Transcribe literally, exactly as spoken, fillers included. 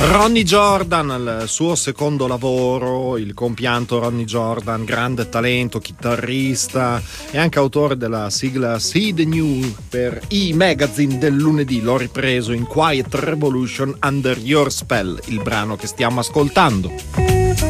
Ronnie Jordan, il suo secondo lavoro, il compianto Ronnie Jordan, grande talento, chitarrista e anche autore della sigla See the New per i magazine del lunedì. L'ho ripreso in Quiet Revolution Under Your Spell, il brano che stiamo ascoltando.